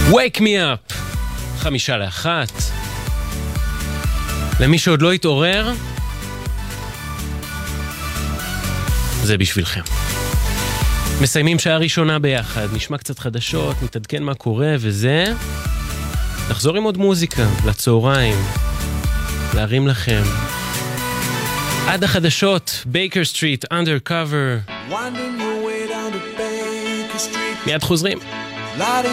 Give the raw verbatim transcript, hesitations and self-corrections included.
Wake me up, חמישה לאחת. למי שעוד לא התעורר, זה בשבילכם. מסיימים שעה ראשונה ביחד, נשמע קצת חדשות, נתעדכן מה קורה, וזה נחזור עם עוד מוזיקה לצהריים, להרים לכם עד החדשות. בייקר סטריט, Undercover. מיד חוזרים. Lighting